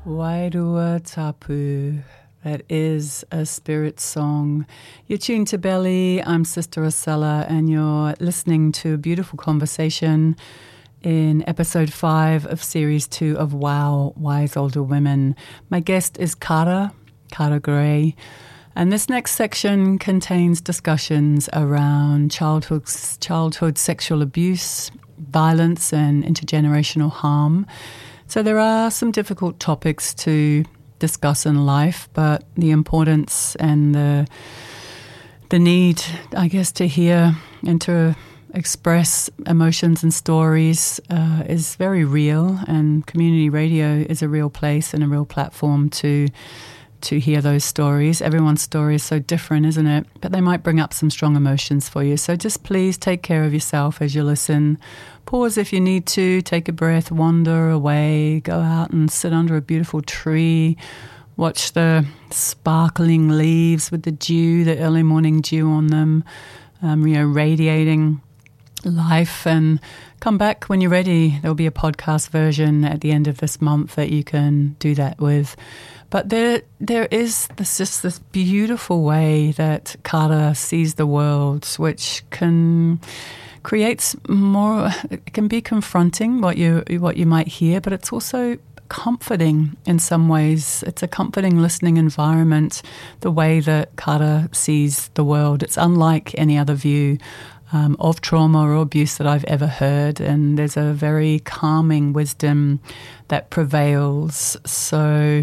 Wairua Tapu. That is a spirit song. You're tuned to Belly. I'm Sister Rosella, and you're listening to a beautiful conversation in episode 5 of series 2 of WOW, Wise Older Women. My guest is Kara Gray. And this next section contains discussions around childhood sexual abuse, violence, and intergenerational harm. So there are some difficult topics to discuss in life, but the importance and the need, I guess, to hear and to express emotions and stories is very real, and community radio is a real place and a real platform to hear those stories. Everyone's story is so different, isn't it? But they might bring up some strong emotions for you. So just please take care of yourself as you listen. Pause if you need to, take a breath, wander away, go out and sit under a beautiful tree, watch the sparkling leaves with the dew, the early morning dew on them, radiating life, and come back when you're ready. There'll be a podcast version at the end of this month that you can do that with. But there is this beautiful way that Kara sees the world, which creates more. It can be confronting what you might hear, but it's also comforting in some ways. It's a comforting listening environment, the way that Kara sees the world. It's unlike any other view of trauma or abuse that I've ever heard, and there's a very calming wisdom that prevails. So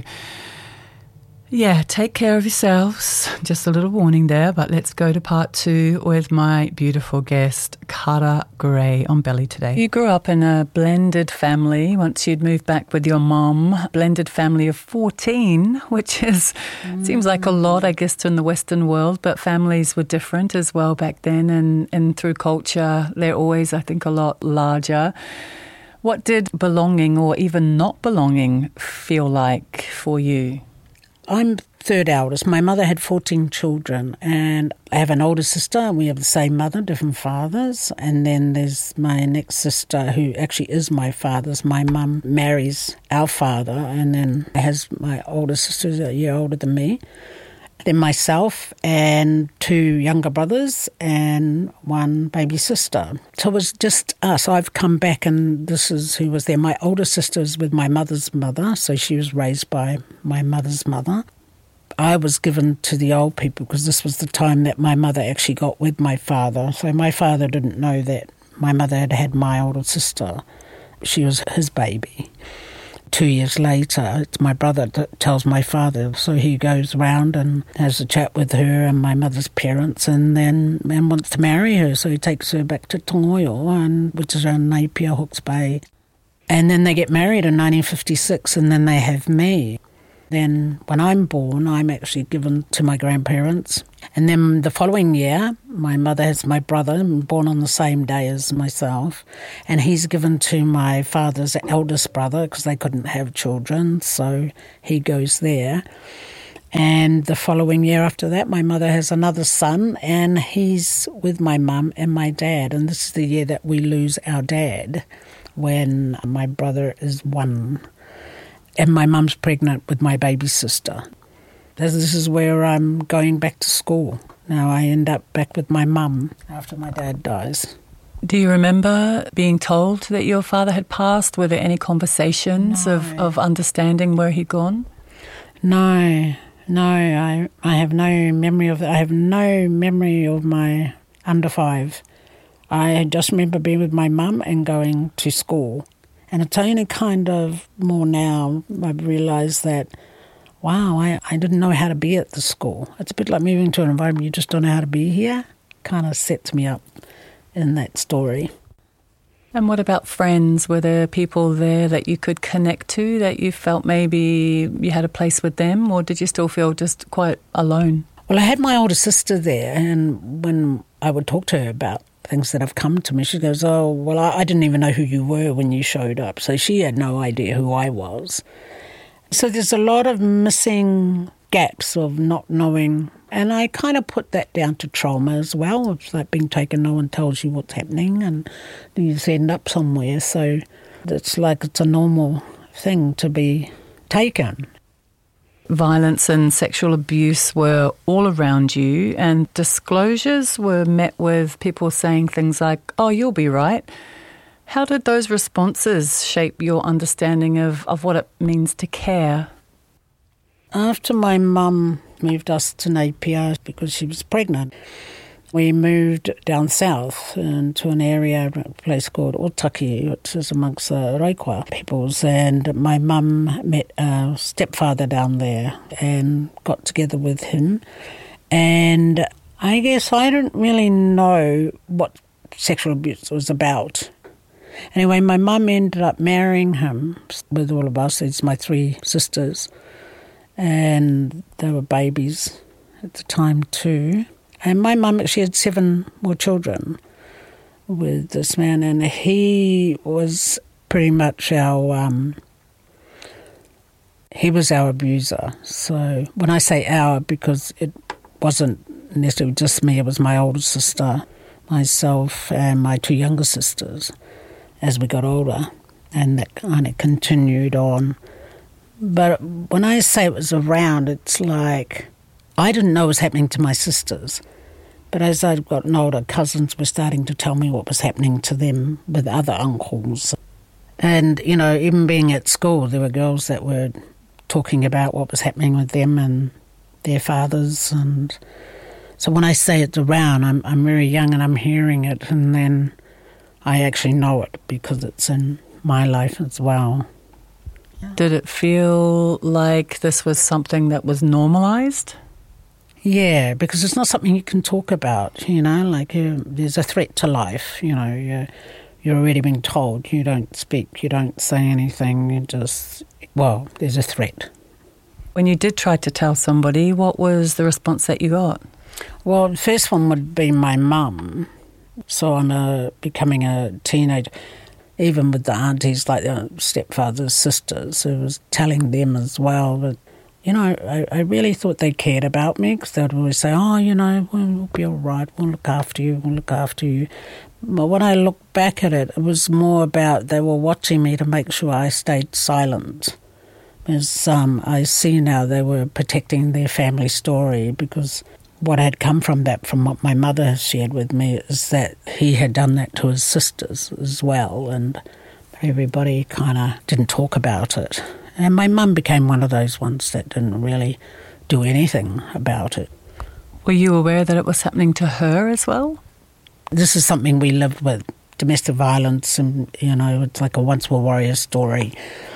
yeah, take care of yourselves. Just a little warning there, but let's go to part 2 with my beautiful guest, Kara Gray, on Belly today. You grew up in a blended family once you'd moved back with your mum, blended family of 14, which seems like a lot, I guess, in the Western world, but families were different as well back then, and through culture, they're always, I think, a lot larger. What did belonging or even not belonging feel like for you? I'm third eldest. My mother had 14 children, and I have an older sister, and we have the same mother, different fathers. And then there's my next sister, who actually is my father's. My mum marries our father, and then has my older sister, who's a year older than me. Then myself and 2 younger brothers and 1 baby sister. So it was just us. I've come back, and this is who was there. My older sister is with my mother's mother, so she was raised by my mother's mother. I was given to the old people because this was the time that my mother actually got with my father. So my father didn't know that my mother had had my older sister. She was his baby. 2 years later, it's my brother that tells my father. So he goes round and has a chat with her and my mother's parents, and wants to marry her. So he takes her back to Tongoio, which is around Napier, Hawke's Bay. And then they get married in 1956, and then they have me. Then when I'm born, I'm actually given to my grandparents. And then the following year, my mother has my brother, born on the same day as myself, and he's given to my father's eldest brother because they couldn't have children, so he goes there. And the following year after that, my mother has another son, and he's with my mum and my dad. And this is the year that we lose our dad, when my brother is 1. And my mum's pregnant with my baby sister. This is where I'm going back to school. Now I end up back with my mum after my dad dies. Do you remember being told that your father had passed? Were there any conversations of understanding where he'd gone? No, I have no memory of that. I have no memory of my under 5. I just remember being with my mum and going to school. And it's only kind of more now I've realised that, wow, I didn't know how to be at the school. It's a bit like moving to an environment you just don't know how to be here. Kind of sets me up in that story. And what about friends? Were there people there that you could connect to, that you felt maybe you had a place with them, or did you still feel just quite alone? Well, I had my older sister there, and when I would talk to her about things that have come to me, she goes, oh, well, I didn't even know who you were when you showed up. So she had no idea who I was. So there's a lot of missing gaps of not knowing. And I kind of put that down to trauma as well. It's like being taken, no one tells you what's happening, and you just end up somewhere. So it's like it's a normal thing to be taken. Violence and sexual abuse were all around you, and disclosures were met with people saying things like, "Oh, you'll be right." How did those responses shape your understanding of what it means to care? After my mum moved us to Napier because she was pregnant, we moved down south into an area, a place called Otaki, which is amongst the Raikwa peoples, and my mum met a stepfather down there and got together with him. And I guess I didn't really know what sexual abuse was about. Anyway, my mum ended up marrying him with all of us. It's my 3 sisters, and they were babies at the time too. And my mum actually had 7 more children with this man, and he was pretty much he was our abuser. So when I say our, because it wasn't necessarily just me, it was my older sister, myself, and my 2 younger sisters as we got older, and that kind of continued on. But when I say it was around, it's like I didn't know what was happening to my sisters. But as I'd gotten older, cousins were starting to tell me what was happening to them with other uncles. And, you know, even being at school, there were girls that were talking about what was happening with them and their fathers. And so when I say it's around, I'm very young and I'm hearing it, and then I actually know it because it's in my life as well. Did it feel like this was something that was normalised? Yeah, because it's not something you can talk about, you know, like there's a threat to life, you know, you're already being told, you don't speak, you don't say anything, you just, well, there's a threat. When you did try to tell somebody, what was the response that you got? Well, the first one would be my mum. So I'm becoming a teenager, even with the aunties, like the stepfather's sisters, who was telling them as well, but you know, I really thought they cared about me because they would always say, "Oh, you know, we'll be all right, we'll look after you, we'll look after you." But when I look back at it, it was more about they were watching me to make sure I stayed silent. Because I see now they were protecting their family story, because what had come from that, from what my mother has shared with me, is that he had done that to his sisters as well, and everybody kind of didn't talk about it. And my mum became one of those ones that didn't really do anything about it. Were you aware that it was happening to her as well? This is something we lived with, domestic violence, and, you know, it's like a once were warrior story.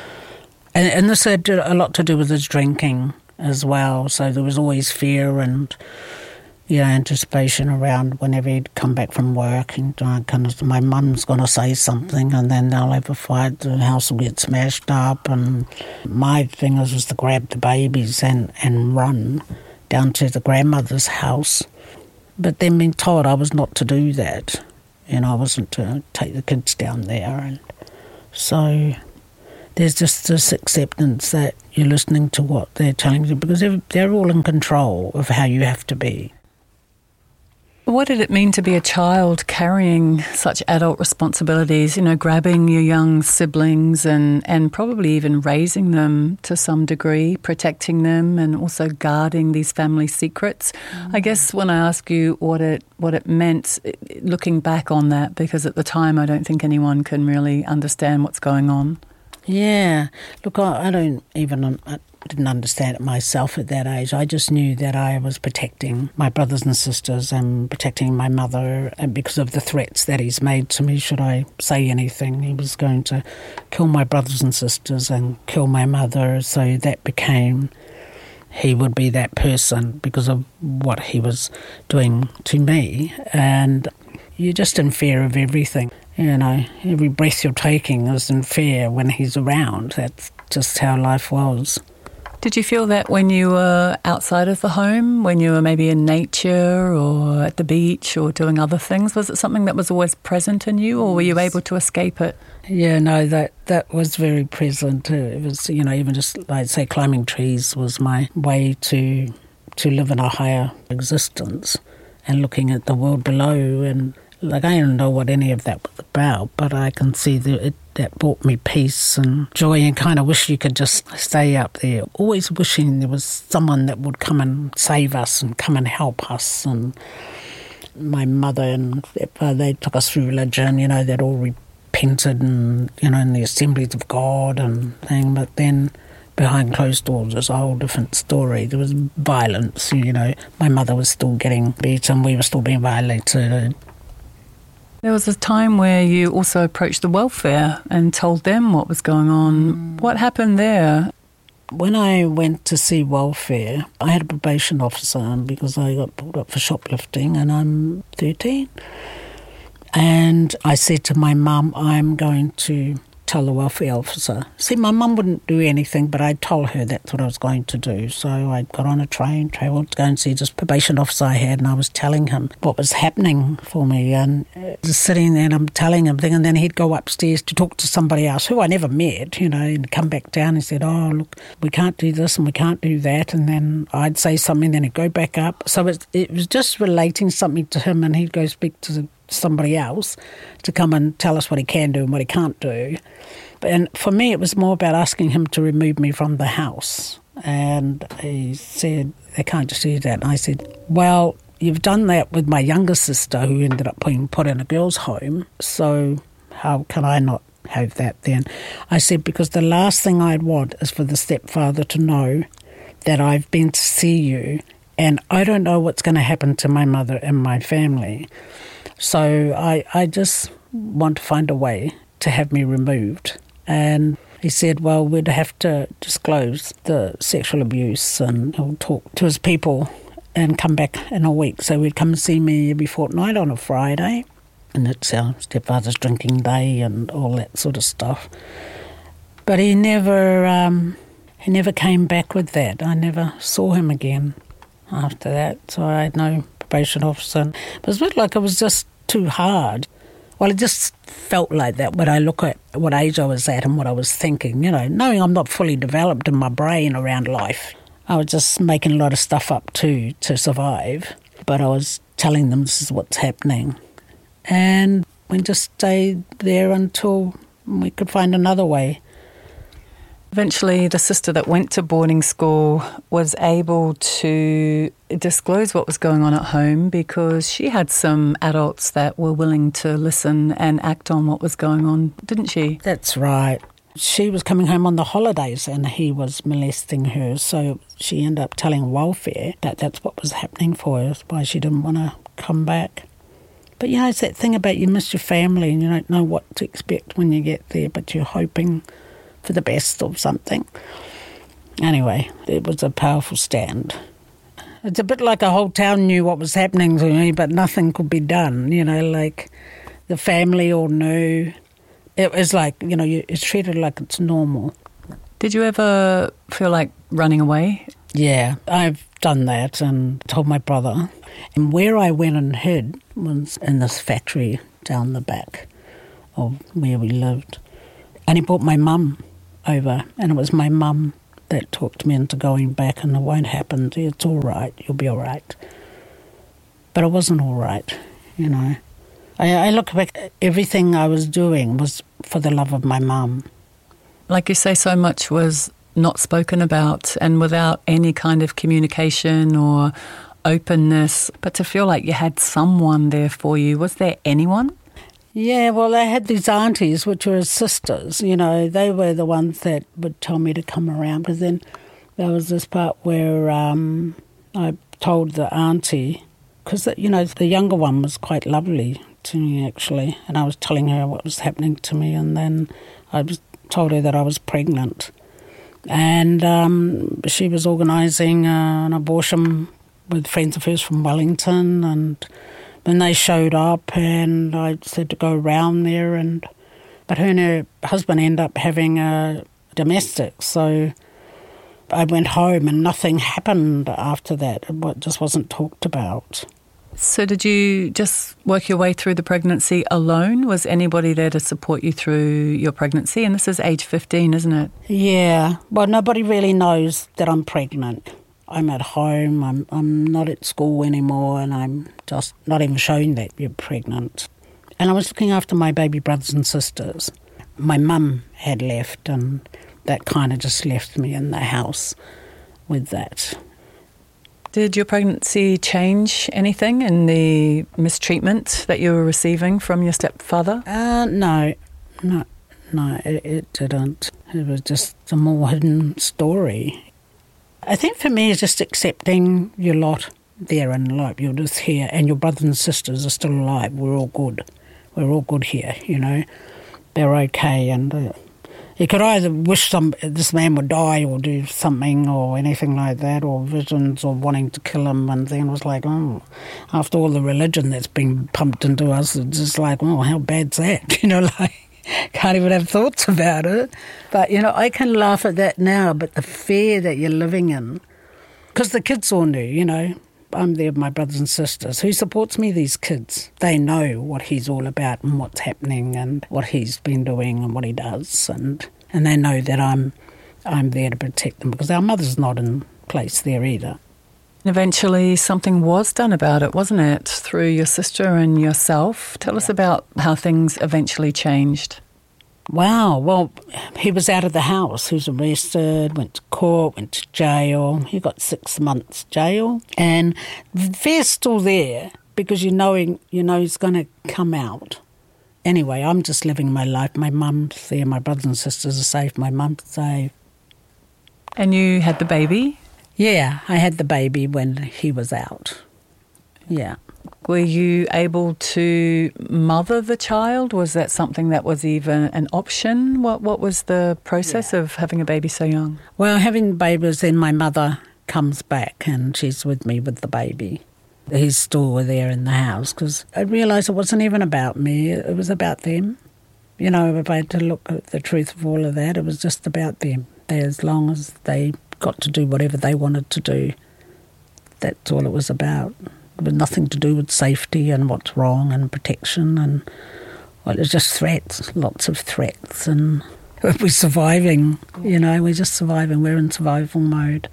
And this had a lot to do with his drinking as well, so there was always fear and, you know, anticipation around whenever he'd come back from work, and kind of, my mum's going to say something and then they'll have a fight, the house will get smashed up, and my thing was to grab the babies and run down to the grandmother's house. But then being told I was not to do that, you know, I wasn't to take the kids down there, and so there's just this acceptance that you're listening to what they're telling you, because they're all in control of how you have to be. What did it mean to be a child carrying such adult responsibilities, you know, grabbing your young siblings and probably even raising them to some degree, protecting them and also guarding these family secrets? I guess when I ask you what it meant, looking back on that, because at the time I don't think anyone can really understand what's going on. Yeah. Look, I didn't understand it myself at that age. I just knew that I was protecting my brothers and sisters and protecting my mother, and because of the threats that he's made to me, should I say anything, he was going to kill my brothers and sisters and kill my mother. So that became, he would be that person because of what he was doing to me. And you're just in fear of everything. You know, every breath you're taking is in fear when he's around. That's just how life was. Did you feel that when you were outside of the home, when you were maybe in nature or at the beach or doing other things? Was it something that was always present in you, or were you able to escape it? Yeah, no, that was very present. It was, you know, even just like say climbing trees was my way to live in a higher existence and looking at the world below. And Like, I don't know what any of that was about, but I can see that that brought me peace and joy, and kind of wish you could just stay up there. Always wishing there was someone that would come and save us and come and help us. And my mother and they took us through religion, they'd all repented and, in the Assemblies of God and thing, but then behind closed doors was a whole different story. There was violence, my mother was still getting beaten, we were still being violated. There was a time where you also approached the welfare and told them what was going on. What happened there? When I went to see welfare, I had a probation officer because I got pulled up for shoplifting and I'm 13. And I said to my mum, I'm going to tell the welfare officer. See, my mum wouldn't do anything, but I told her that's what I was going to do. So I got on a train, travelled to go and see this probation officer I had, and I was telling him what was happening for me. And just sitting there and I'm telling him things, and then he'd go upstairs to talk to somebody else who I never met, and come back down and said, oh, look, we can't do this and we can't do that. And then I'd say something, then he'd go back up. So it was just relating something to him, and he'd go speak to somebody else to come and tell us what he can do and what he can't do. And for me, it was more about asking him to remove me from the house. And he said, they can't just do that. And I said, well, you've done that with my younger sister who ended up being put in a girls' home, so how can I not have that then? I said, because the last thing I'd want is for the stepfather to know that I've been to see you and I don't know what's going to happen to my mother and my family. So I just want to find a way to have me removed. And he said, well, we'd have to disclose the sexual abuse and he'll talk to his people and come back in a week. So we'd come and see me every fortnight on a Friday. And it's our stepfather's drinking day and all that sort of stuff. But he never came back with that. I never saw him again after that. So I had no probation officer. It was a bit like it was just too hard. Well, it just felt like that when I look at what age I was at and what I was thinking, knowing I'm not fully developed in my brain around life. I was just making a lot of stuff up too to survive, but I was telling them this is what's happening. And we just stayed there until we could find another way. Eventually, the sister that went to boarding school was able to disclose what was going on at home because she had some adults that were willing to listen and act on what was going on, didn't she? That's right. She was coming home on the holidays and he was molesting her, so she ended up telling welfare that that's what was happening for her, why she didn't want to come back. But, it's that thing about you miss your family and you don't know what to expect when you get there, but you're hoping for the best of something. Anyway, it was a powerful stand. It's a bit like a whole town knew what was happening to me, but nothing could be done, like the family all knew. It was like, it's treated like it's normal. Did you ever feel like running away? Yeah, I've done that and told my brother. And where I went and hid was in this factory down the back of where we lived. And he brought my mum over, and it was my mum that talked me into going back, and it won't happen. It's all right. You'll be all right. But it wasn't all right, I look back, everything I was doing was for the love of my mum. Like you say, so much was not spoken about and without any kind of communication or openness, but to feel like you had someone there for you. Was there anyone? Yeah, well, I had these aunties, which were sisters, they were the ones that would tell me to come around, because then there was this part where I told the auntie, because, the younger one was quite lovely to me, actually, and I was telling her what was happening to me, and then I told her that I was pregnant. And she was organising an abortion with friends of hers from Wellington, and when they showed up, and I said to go around there, but her and her husband ended up having a domestic, so I went home and nothing happened after that. It just wasn't talked about. So did you just work your way through the pregnancy alone? Was anybody there to support you through your pregnancy? And this is age 15, isn't it? Yeah. Well, nobody really knows that I'm pregnant. I'm at home, I'm not at school anymore, and I'm just not even showing that you're pregnant. And I was looking after my baby brothers and sisters. My mum had left, and that kind of just left me in the house with that. Did your pregnancy change anything in the mistreatment that you were receiving from your stepfather? No, it didn't. It was just a more hidden story. I think for me it's just accepting your lot there in life. You're just here, and your brothers and sisters are still alive. We're all good. We're all good here, you know. They're okay, and you could either wish this man would die or do something or anything like that, or visions or wanting to kill him, and then it was like, oh, after all the religion that's been pumped into us, it's just like, oh, how bad's that? You know, like, can't even have thoughts about it. But, you know, I can laugh at that now, but the fear that you're living in, because the kids all knew, you know, I'm there with my brothers and sisters. Who supports me? These kids. They know what he's all about and what's happening and what he's been doing and what he does. And they know that I'm there to protect them, because our mother's not in place there either. Eventually something was done about it, wasn't it, through your sister and yourself? Tell us about how things eventually changed. Wow, well, he was out of the house. He was arrested, went to court, went to jail. He got 6 months jail. And the fear's still there, because you know he's going to come out. Anyway, I'm just living my life. My mum's there, my brothers and sisters are safe, my mum's safe. And you had the baby? Yeah, I had the baby when he was out. Yeah. Were you able to mother the child? Was that something that was even an option? What was the process of having a baby so young? Well, having babies, then my mother comes back and she's with me with the baby. He's still there in the house, because I realised it wasn't even about me, it was about them. You know, if I had to look at the truth of all of that, it was just about them. As long as they got to do whatever they wanted to do, that's all it was about. It was nothing to do with safety and what's wrong and protection, and well, it was just threats, lots of threats, and we're surviving, you know, we're just surviving, we're in survival mode.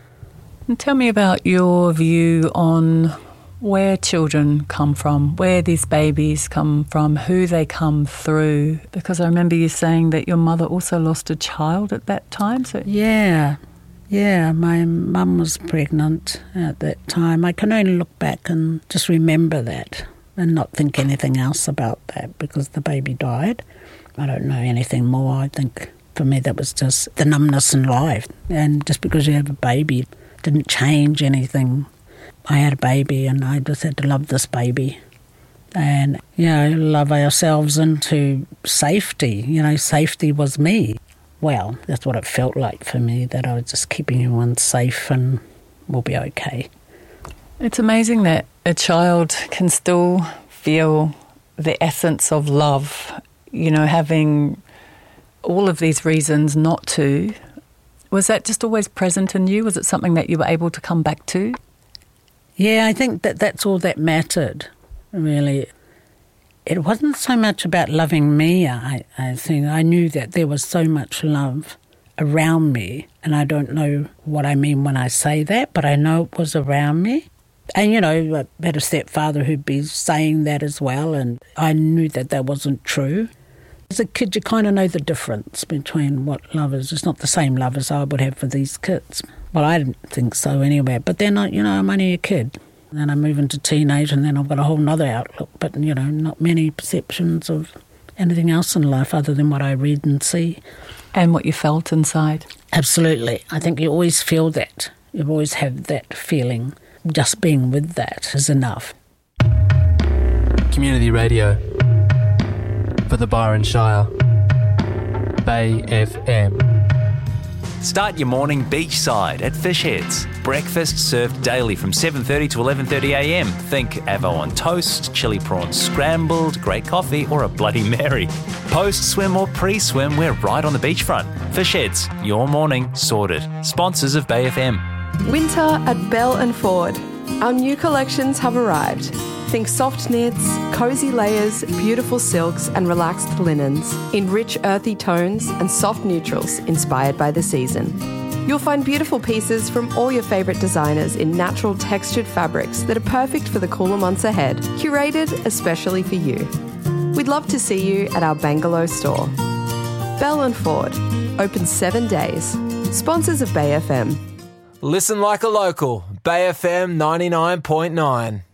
And tell me about your view on where children come from, where these babies come from, who they come through, because I remember you saying that your mother also lost a child at that time. So Yeah, my mum was pregnant at that time. I can only look back and just remember that and not think anything else about that, because the baby died. I don't know anything more. I think for me that was just the numbness in life. And just because you have a baby didn't change anything. I had a baby and I just had to love this baby and, you know, love ourselves into safety. You know, safety was me. Well, that's what it felt like for me, that I was just keeping everyone safe and we'll be okay. It's amazing that a child can still feel the essence of love, you know, having all of these reasons not to. Was that just always present in you? Was it something that you were able to come back to? Yeah, I think that's all that mattered, really. It wasn't so much about loving me, I think. I knew that there was so much love around me, and I don't know what I mean when I say that, but I know it was around me. And, you know, I had a stepfather who'd be saying that as well, and I knew that wasn't true. As a kid, you kind of know the difference between what love is. It's not the same love as I would have for these kids. Well, I didn't think so anyway, but then, you know, I'm only a kid. Then I move into teenage and then I've got a whole nother outlook. But, you know, not many perceptions of anything else in life other than what I read and see. And what you felt inside. Absolutely. I think you always feel that. You always have that feeling. Just being with that is enough. Community radio for the Byron Shire. Bay FM. Start your morning beachside at Fish Heads. Breakfast served daily from 7:30 to 11:30am. Think avo on toast, chili prawns scrambled, great coffee or a Bloody Mary. Post-swim or pre-swim, we're right on the beachfront. Fish Heads, your morning sorted. Sponsors of Bay FM. Winter at Bell and Ford. Our new collections have arrived. Think soft knits, cosy layers, beautiful silks and relaxed linens in rich earthy tones and soft neutrals inspired by the season. You'll find beautiful pieces from all your favourite designers in natural textured fabrics that are perfect for the cooler months ahead, curated especially for you. We'd love to see you at our Bangalore store. Bell and Ford, open 7 days. Sponsors of Bay FM. Listen like a local. Bay FM 99.9.